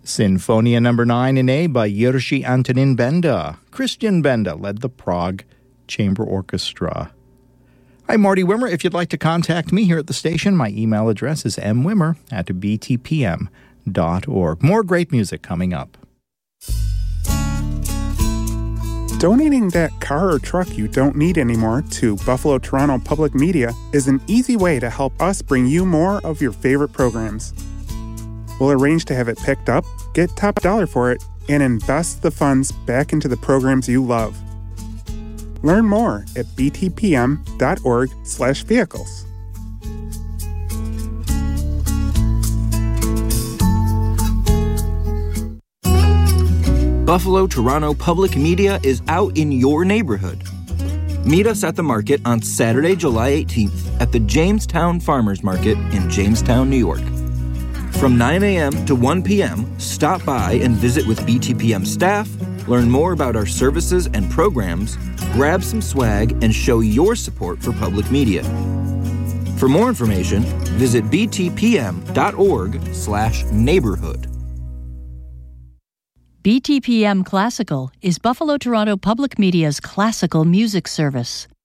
Sinfonia No. 9 in A by Jiří Antonín Benda. Christian Benda led the Prague Chamber Orchestra. I'm Marty Wimmer. If you'd like to contact me here at the station, my email address is mwimmer@btpm.org. More great music coming up. Donating that car or truck you don't need anymore to Buffalo Toronto Public Media is an easy way to help us bring you more of your favorite programs. We'll arrange to have it picked up, get top dollar for it, and invest the funds back into the programs you love. Learn more at btpm.org/vehicles. Buffalo Toronto Public Media is out in your neighborhood. Meet us at the market on Saturday, July 18th at the Jamestown Farmers Market in Jamestown, New York. From 9 a.m. to 1 p.m., stop by and visit with BTPM staff, learn more about our services and programs, grab some swag, and show your support for public media. For more information, visit btpm.org/neighborhood. BTPM Classical is Buffalo Toronto Public Media's classical music service.